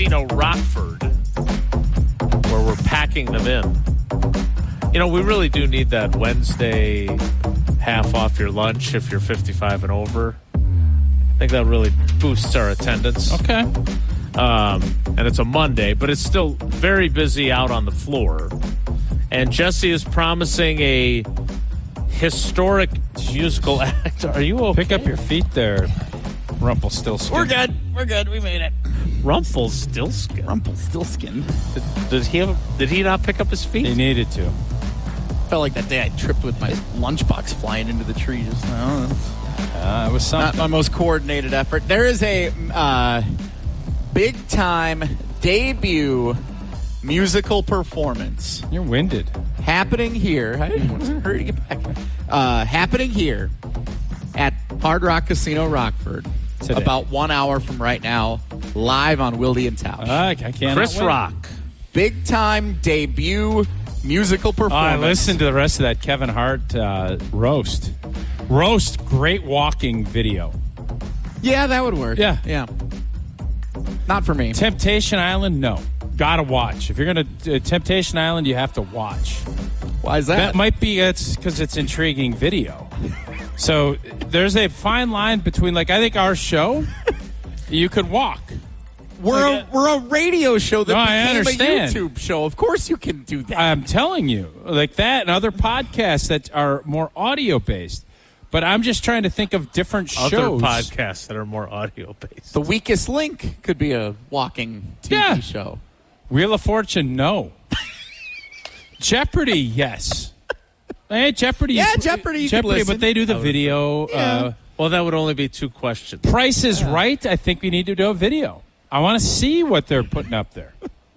Rockford, where we're packing them in. You know, we really do need that Wednesday half off your lunch if you're 55 and over. I think that really boosts our attendance. Okay. And it's a Monday, but it's still very busy out on the floor. And Jesse is promising a historic musical act. Are you okay? Pick up your feet there, Rumpelstiltskin. We're good. We made it. Rumpelstiltskin. Rumpelstiltskin. Did he not pick up his feet? He needed to. Felt like that day I tripped with my lunchbox flying into the tree just now. It was something. Not my most coordinated effort. There is a big-time debut musical performance. You're winded. Happening here. I didn't want to hurry to get back. Happening here at Hard Rock Casino Rockford. Today. About 1 hour from right now, live on Wilde and Tausch. I can't. Chris Rock. Big-time debut musical performance. I listened to the rest of that Kevin Hart roast. Great walking video. Yeah, that would work. Yeah. Not for me. Temptation Island, no. Gotta watch. If you're going to Temptation Island, you have to watch. Why is that? That might be it's because it's intriguing video. So there's a fine line between, I think our show, you could walk. We're a radio show that I became understand. a YouTube show. Of course you can do that. I'm telling you, like that and other podcasts that are more audio-based. But I'm just trying to think of different shows. Other podcasts that are more audio-based. The Weakest Link could be a walking TV show. Wheel of Fortune, no. Jeopardy, yes. Hey, Jeopardy. Yeah, Jeopardy. Jeopardy, but they do the video. Yeah. Well, that would only be 2 questions. Price is Right. I think we need to do a video. I want to see what they're putting up there.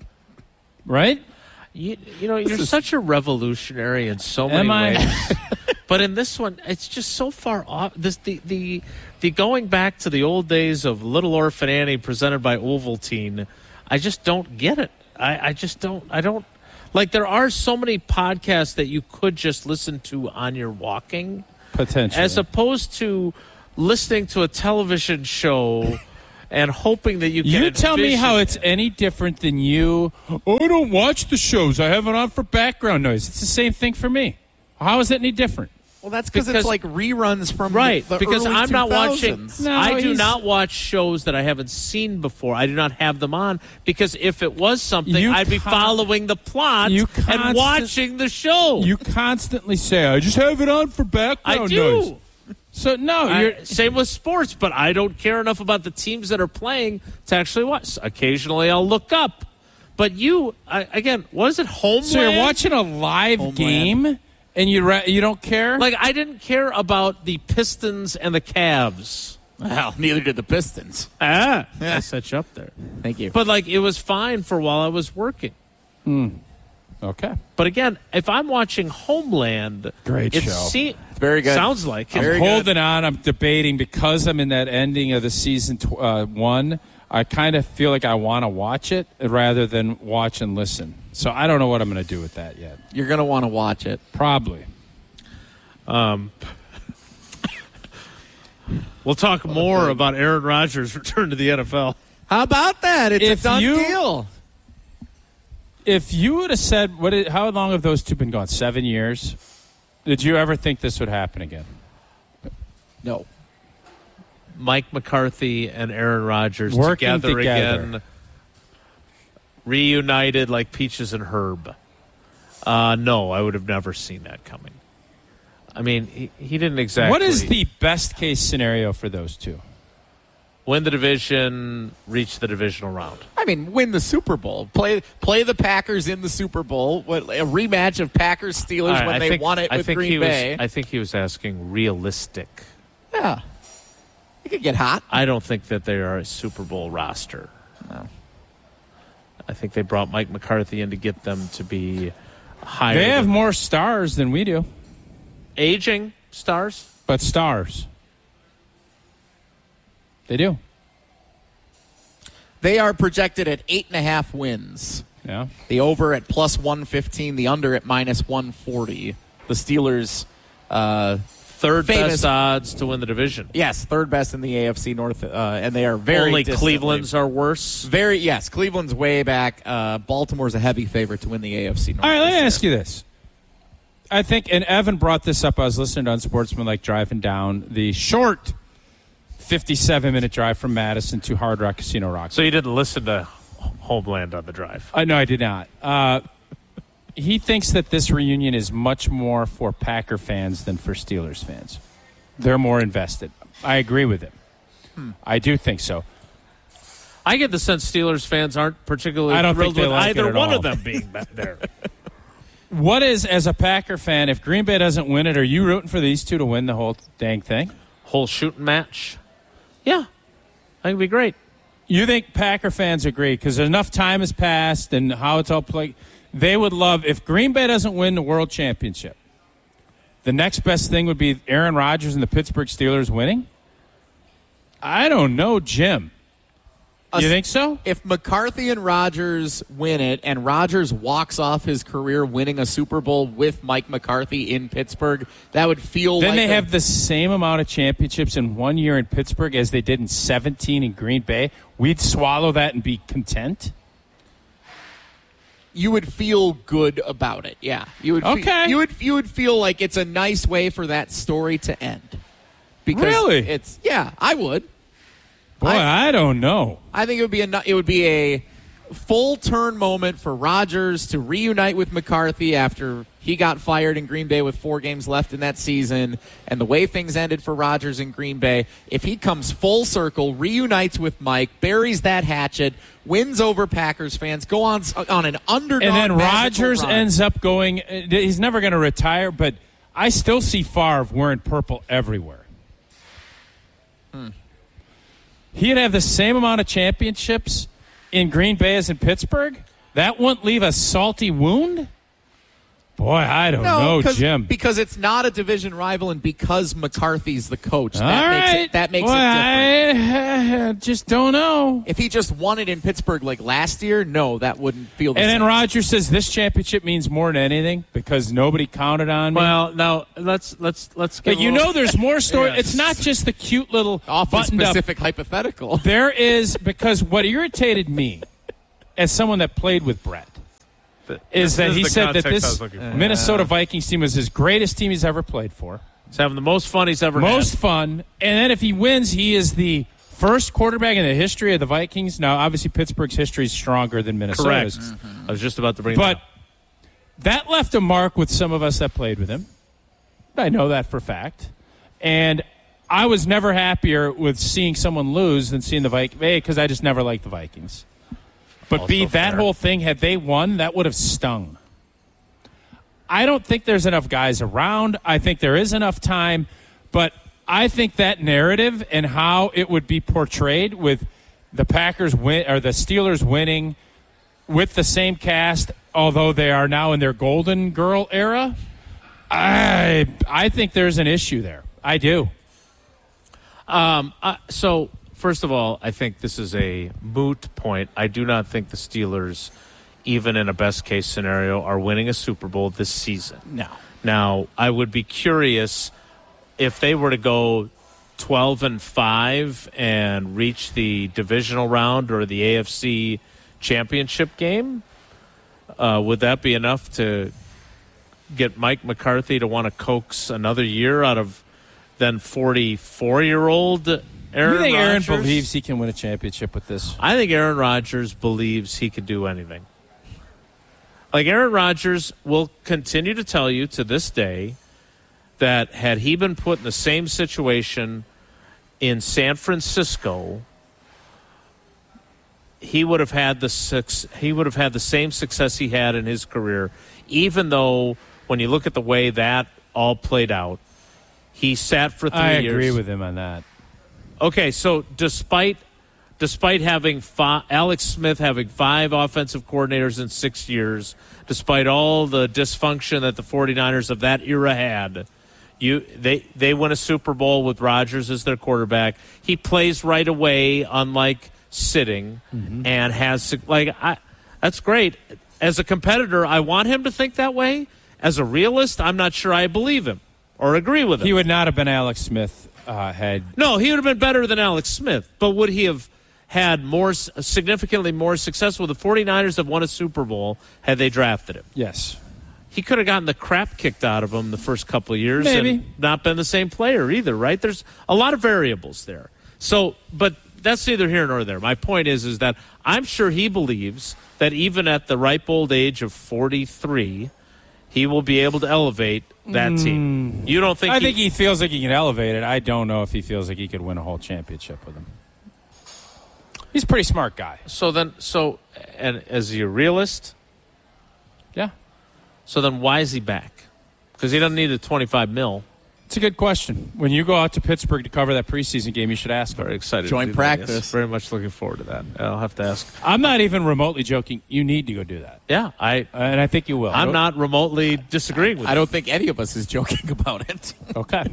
Right? You know, you're such a revolutionary in so many ways. But in this one, it's just so far off. The going back to the old days of Little Orphan Annie presented by Ovaltine, I just don't get it. I don't. Like, there are so many podcasts that you could just listen to on your walking. Potentially. As opposed to listening to a television show and hoping that you can You tell me how it's any different than you. Oh, I don't watch the shows. I have it on for background noise. It's the same thing for me. How is it any different? Well, that's because it's like reruns from the because early I'm not 2000s. watching. I do not watch shows that I haven't seen before. I do not have them on because if it was something, I'd be following the plot and watching the show. You constantly say, "I just have it on for background I do. noise." So no, same with sports, but I don't care enough about the teams that are playing to actually watch. Occasionally, I'll look up. But again, what is it? Homeland. So you're watching a live game. And you don't care? Like, I didn't care about the Pistons and the Cavs. Well, neither did the Pistons. I set you up there. Thank you. But, it was fine for while I was working. Okay. But, again, if I'm watching Homeland... Great show. It's very good. Sounds like it. I'm holding on. I'm debating because I'm in that ending of the season 1. I kind of feel like I want to watch it rather than watch and listen. So I don't know what I'm going to do with that yet. You're going to want to watch it. Probably. We'll talk more about Aaron Rodgers' return to the NFL. How about that? It's a done deal. If you would have said, how long have those two been gone? 7 years? Did you ever think this would happen again? No. Mike McCarthy and Aaron Rodgers Working together again. Reunited like Peaches and Herb. No, I would have never seen that coming. I mean, he didn't exactly... What is the best-case scenario for those two? Win the division, reach the divisional round. I mean, win the Super Bowl. Play the Packers in the Super Bowl. A rematch of Packers-Steelers when they won it with Green Bay. I think he was asking realistic. Yeah. It could get hot. I don't think that they are a Super Bowl roster. No. I think they brought Mike McCarthy in to get them to be higher. They have more stars than we do. Aging stars? But stars. They do. They are projected at 8.5 wins. Yeah. The over at plus 115, the under at minus 140. The Steelers third best odds to win the division. Yes, third best in the AFC North, and they are very only Cleveland's are worse. Yes, Cleveland's way back. Baltimore's a heavy favorite to win the AFC North. All right, let me ask you this. I think, and Evan brought this up. I was listening to Unsportsmanlike driving down the short 57-minute drive from Madison to Hard Rock Casino Rock. So you didn't listen to Homeland on the drive? No, I did not. He thinks that this reunion is much more for Packer fans than for Steelers fans. They're more invested. I agree with him. I do think so. I get the sense Steelers fans aren't particularly thrilled with either one of them being back there. What is, as a Packer fan, if Green Bay doesn't win it, are you rooting for these two to win the whole dang thing? Whole shooting match? Yeah. I think it'd be great. You think Packer fans agree because enough time has passed and how it's all played. They would love, if Green Bay doesn't win the World Championship, the next best thing would be Aaron Rodgers and the Pittsburgh Steelers winning? I don't know, Jim. You think so? If McCarthy and Rodgers win it and Rodgers walks off his career winning a Super Bowl with Mike McCarthy in Pittsburgh, that would feel then they have the same amount of championships in 1 year in Pittsburgh as they did in 17 in Green Bay. We'd swallow that and be content? You would feel good about it, yeah. You would okay. You would feel like it's a nice way for that story to end. Because really? I would. Boy, I don't know. I think it would be a full turn moment for Rodgers to reunite with McCarthy after he got fired in Green Bay with 4 games left in that season, and the way things ended for Rodgers in Green Bay. If he comes full circle, reunites with Mike, buries that hatchet, wins over Packers fans, go on an underdog, and then Rodgers run. ends up going. He's never going to retire, but I still see Favre wearing purple everywhere. He'd have the same amount of championships in Green Bay as in Pittsburgh? That wouldn't leave a salty wound? Boy, I don't know, Jim. Because it's not a division rival and because McCarthy's the coach. That makes it different. I just don't know. If he just won it in Pittsburgh like last year, no, that wouldn't feel the same. And then Rodgers says this championship means more than anything because nobody counted on me. Well, now let's get but there's more story. Yes. It's not just the cute little awful specific up. Hypothetical. There is, because what irritated me as someone that played with Brett is that he said that this Minnesota Vikings team was his greatest team he's ever played for. He's having the most fun he's ever had. Most fun. And then if he wins, he is the first quarterback in the history of the Vikings. Now, obviously, Pittsburgh's history is stronger than Minnesota's. Correct. I was just about to bring that up. That left a mark with some of us that played with him. I know that for a fact. And I was never happier with seeing someone lose than seeing the Vikings. A, because I just never liked the Vikings. But also B, that whole thing, had they won, that would have stung. I don't think there's enough guys around. I think there is enough time. But I think that narrative and how it would be portrayed with the Packers win or the Steelers winning with the same cast, although they are now in their Golden Girl era, I think there's an issue there. I do. So, first of all, I think this is a moot point. I do not think the Steelers, even in a best-case scenario, are winning a Super Bowl this season. No. Now, I would be curious if they were to go 12-5 and reach the divisional round or the AFC championship game. Would that be enough to get Mike McCarthy to want to coax another year out of then 44-year-old Aaron Rodgers? You think Aaron believes he can win a championship with this? I think Aaron Rodgers believes he could do anything. Like, Aaron Rodgers will continue to tell you to this day that had he been put in the same situation in San Francisco, he would have had the same success he had in his career, even though when you look at the way that all played out, he sat for 3 years. I agree with him on that. Okay, so despite having Alex Smith having 5 offensive coordinators in 6 years, despite all the dysfunction that the 49ers of that era had, they win a Super Bowl with Rodgers as their quarterback. He plays right away, unlike sitting, and has that's great. As a competitor, I want him to think that way. As a realist, I'm not sure I believe him or agree with him. He would not have been Alex Smith No, he would have been better than Alex Smith. But would he have had significantly more success? With the 49ers have won a Super Bowl had they drafted him? Yes. He could have gotten the crap kicked out of him the first couple of years Maybe. and not been the same player either, right? There's a lot of variables there. So, but that's neither here nor there. My point is that I'm sure he believes that even at the ripe old age of 43, he will be able to elevate that team. You don't think? I think he feels like he can elevate it. I don't know if he feels like he could win a whole championship with him. He's a pretty smart guy. And is he a realist? Yeah. So then why is he back? Because he doesn't need a $25 million. It's a good question. When you go out to Pittsburgh to cover that preseason game, you should ask him. Very excited. Joint to do practice. That, yes. Very much looking forward to that. I'll have to ask. I'm not even remotely joking. You need to go do that. Yeah, and I think you will. I'm not remotely disagreeing with you. I don't think any of us is joking about it. Okay.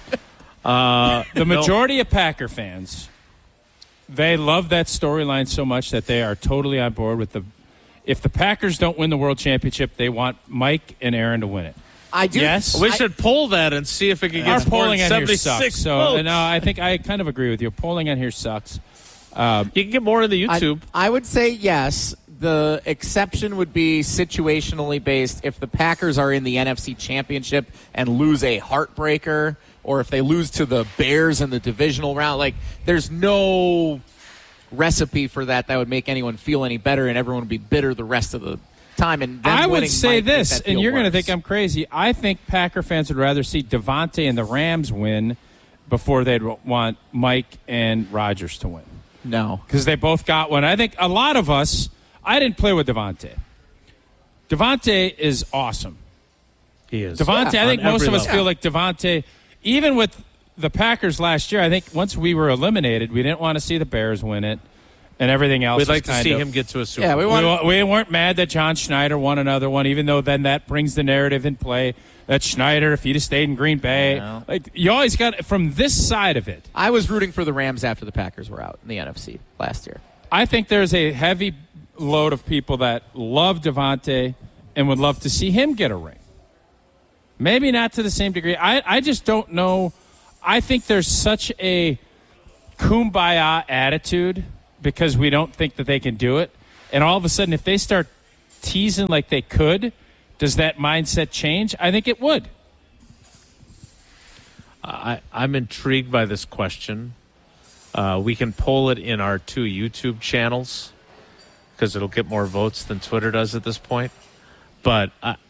The majority of Packer fans, they love that storyline so much that they are totally on board with if the Packers don't win the World Championship, they want Mike and Aaron to win it. I do. Yes. We should poll that and see if it can get Our polling more on than here 76 sucks. votes. So, no, I think I kind of agree with you. Polling on here sucks. You can get more in the YouTube. I would say yes. The exception would be situationally based. If the Packers are in the NFC Championship and lose a heartbreaker, or if they lose to the Bears in the divisional round, like there's no recipe for that would make anyone feel any better, and everyone would be bitter the rest of the time. And I would say this, and you're going to worse. think I'm crazy. I think Packer fans would rather see Devontae and the Rams win before they'd want Mike and Rodgers to win. No. Because they both got one. I think a lot of us, I didn't play with Devontae. Devontae is awesome. He is. Devontae, I think most of us level. feel like Devontae, even with the Packers last year, I think once we were eliminated, we didn't want to see the Bears win it and everything else. We'd like to see him get to a Super Bowl. We weren't mad that John Schneider won another one, even though then that brings the narrative in play that Schneider, if he'd have stayed in Green Bay, like you always got from this side of it. I was rooting for the Rams after the Packers were out in the NFC last year. I think there's a heavy load of people that love Devontae and would love to see him get a ring. Maybe not to the same degree. I just don't know. I think there's such a kumbaya attitude because we don't think that they can do it. And all of a sudden, if they start teasing like they could, does that mindset change? I think it would. I'm intrigued by this question. We can poll it in our 2 YouTube channels because it'll get more votes than Twitter does at this point. But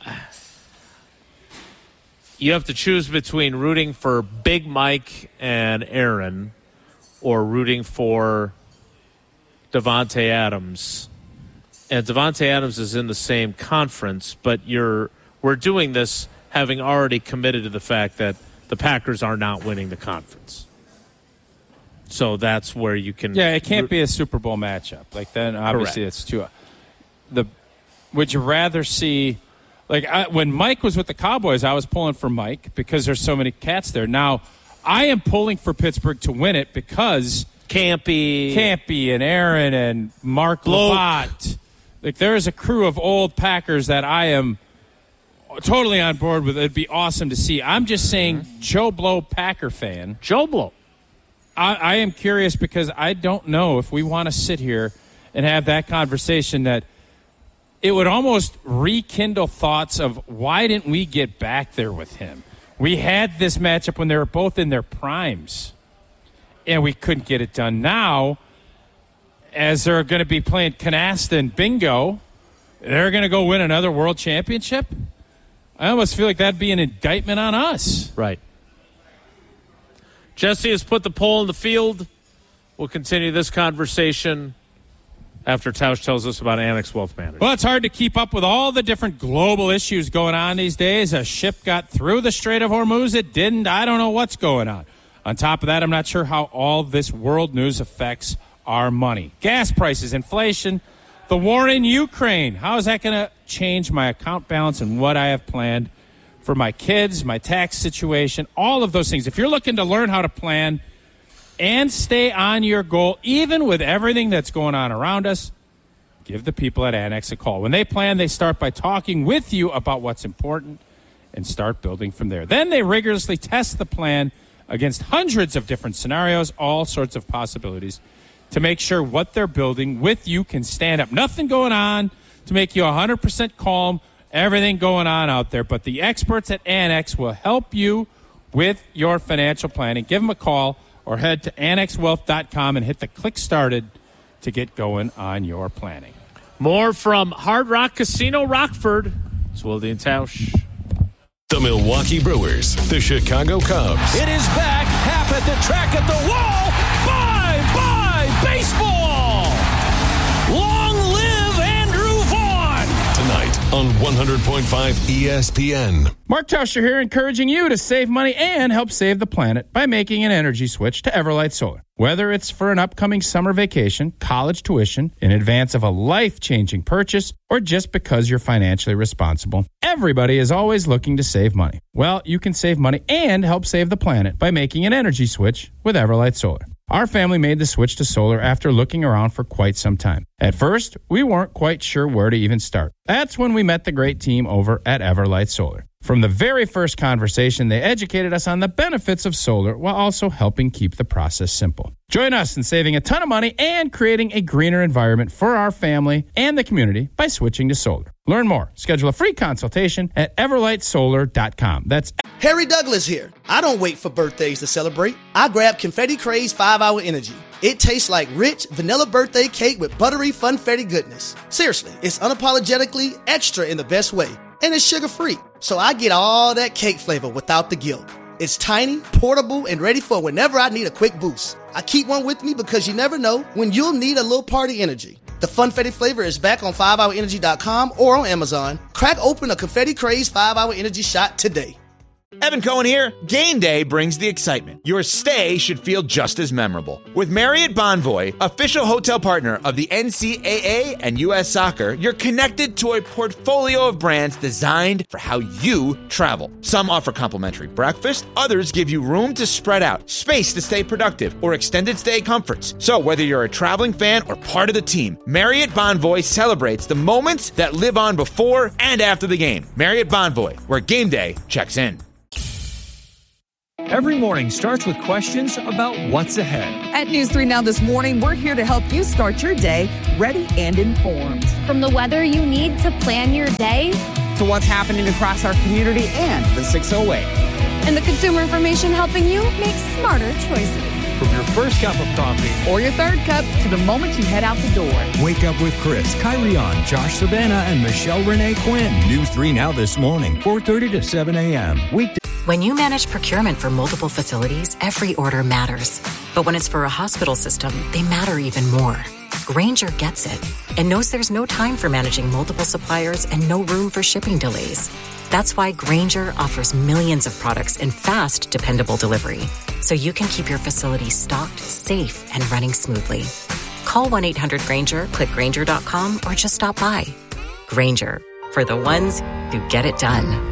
you have to choose between rooting for Big Mike and Aaron or rooting for Davante Adams. And Davante Adams is in the same conference, but we're doing this having already committed to the fact that the Packers are not winning the conference. So that's where you can... Yeah, it can't be a Super Bowl matchup. Like, then obviously it's too... Would you rather see... Like, when Mike was with the Cowboys, I was pulling for Mike because there's so many cats there. Now, I am pulling for Pittsburgh to win it because... Campy and Aaron and Mark Lovat. Like, there is a crew of old Packers that I am totally on board with. It'd be awesome to see. I'm just saying, Joe Blow Packer fan. Joe Blow. I am curious because I don't know if we want to sit here and have that conversation that it would almost rekindle thoughts of why didn't we get back there with him? We had this matchup when they were both in their primes, and we couldn't get it done. Now, as they're going to be playing canasta and bingo, they're going to go win another world championship? I almost feel like that'd be an indictment on us. Right. Jesse has put the poll in the field. We'll continue this conversation after Tausch tells us about Annex Wealth Management. Well, it's hard to keep up with all the different global issues going on these days. A ship got through the Strait of Hormuz. It didn't. I don't know what's going on. On top of that, I'm not sure how all this world news affects our money. Gas prices, inflation, the war in Ukraine. How is that going to change my account balance and what I have planned for my kids, my tax situation, all of those things? If you're looking to learn how to plan and stay on your goal, even with everything that's going on around us, give the people at Annex a call. When they plan, they start by talking with you about what's important and start building from there. Then they rigorously test the plan against hundreds of different scenarios, all sorts of possibilities, to make sure what they're building with you can stand up. Nothing going on to make you 100% calm, everything going on out there. But the experts at Annex will help you with your financial planning. Give them a call or head to annexwealth.com and hit the click started to get going on your planning. More from Hard Rock Casino Rockford. It's Wilde and Tausch. The Milwaukee Brewers, the Chicago Cubs. It is back, Hap at the track at the wall. Bye, baseball! Long live Andrew Vaughn! Tonight on 100.5 ESPN. Mark Tauscher here, encouraging you to save money and help save the planet by making an energy switch to Everlight Solar. Whether it's for an upcoming summer vacation, college tuition, in advance of a life-changing purchase, or just because you're financially responsible, everybody is always looking to save money. Well, you can save money and help save the planet by making an energy switch with Everlight Solar. Our family made the switch to solar after looking around for quite some time. At first, we weren't quite sure where to even start. That's when we met the great team over at Everlight Solar. From the very first conversation, they educated us on the benefits of solar while also helping keep the process simple. Join us in saving a ton of money and creating a greener environment for our family and the community by switching to solar. Learn more. Schedule a free consultation at everlightsolar.com. That's Harry Douglas here. I don't wait for birthdays to celebrate. I grab Confetti Craze 5-Hour Energy. It tastes like rich vanilla birthday cake with buttery funfetti goodness. Seriously, it's unapologetically extra in the best way. And it's sugar-free, so I get all that cake flavor without the guilt. It's tiny, portable, and ready for whenever I need a quick boost. I keep one with me because you never know when you'll need a little party energy. The Funfetti flavor is back on 5hourenergy.com or on Amazon. Crack open a Confetti Craze 5-Hour Energy shot today. Evan Cohen here. Game day brings the excitement. Your stay should feel just as memorable. With Marriott Bonvoy, official hotel partner of the NCAA and U.S. Soccer, you're connected to a portfolio of brands designed for how you travel. Some offer complimentary breakfast, others give you room to spread out, space to stay productive, or extended stay comforts. So whether you're a traveling fan or part of the team, Marriott Bonvoy celebrates the moments that live on before and after the game. Marriott Bonvoy, where game day checks in. Every morning starts with questions about what's ahead. At News 3 Now this morning, we're here to help you start your day ready and informed. From the weather you need to plan your day, to what's happening across our community and the 608. And the consumer information helping you make smarter choices. From your first cup of coffee or your third cup to the moment you head out the door. Wake up with Chris, Kyrie on, Josh Savannah, and Michelle Renee Quinn. News 3 Now this morning, 4:30 to 7 a.m. Weekday. When you manage procurement for multiple facilities, every order matters. But when it's for a hospital system, they matter even more. Grainger gets it and knows there's no time for managing multiple suppliers and no room for shipping delays. That's why Grainger offers millions of products in fast, dependable delivery, so you can keep your facility stocked, safe, and running smoothly. Call 1-800-GRAINGER, click Grainger.com, or just stop by. Grainger, for the ones who get it done.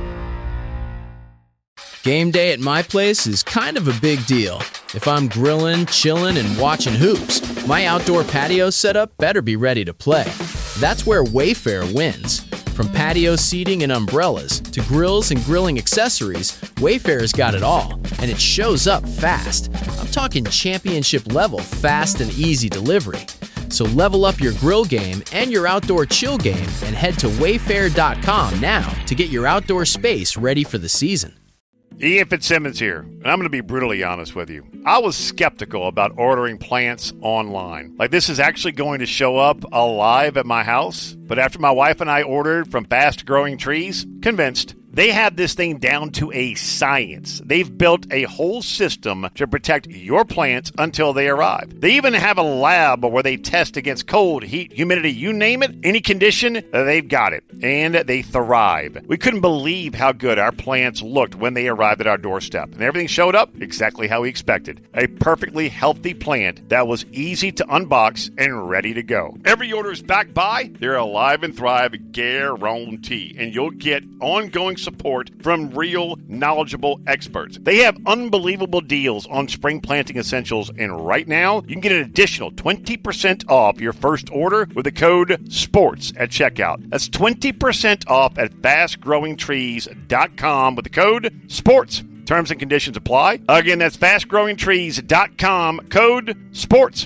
Game day at my place is kind of a big deal. If I'm grilling, chilling, and watching hoops, my outdoor patio setup better be ready to play. That's where Wayfair wins. From patio seating and umbrellas to grills and grilling accessories, Wayfair's got it all, and it shows up fast. I'm talking championship level fast and easy delivery. So level up your grill game and your outdoor chill game and head to wayfair.com now to get your outdoor space ready for the season. Ian Fitzsimmons here, and I'm going to be brutally honest with you. I was skeptical about ordering plants online. Like, this is actually going to show up alive at my house. But after my wife and I ordered from Fast Growing Trees, convinced. They have this thing down to a science. They've built a whole system to protect your plants until they arrive. They even have a lab where they test against cold, heat, humidity, you name it, any condition, they've got it. And they thrive. We couldn't believe how good our plants looked when they arrived at our doorstep. And everything showed up exactly how we expected. A perfectly healthy plant that was easy to unbox and ready to go. Every order is backed by their Alive and Thrive guarantee. And you'll get ongoing support from real, knowledgeable experts. They have unbelievable deals on spring planting essentials, and right now, you can get an additional 20% off your first order with the code SPORTS at checkout. That's 20% off at fastgrowingtrees.com with the code SPORTS. Terms and conditions apply. Again, that's fastgrowingtrees.com, code SPORTS.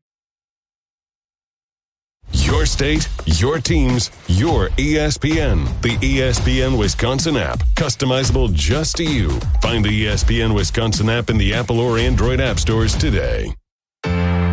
Your state, your teams, your ESPN. The ESPN Wisconsin app. Customizable just to you. Find the ESPN Wisconsin app in the Apple or Android app stores today.